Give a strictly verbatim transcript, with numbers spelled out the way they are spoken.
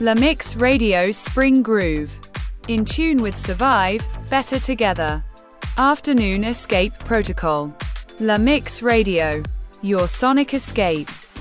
La Mix Radio's Spring Groove. In tune with Survive, Better Together. Afternoon Escape Protocol. La Mix Radio. Your sonic escape.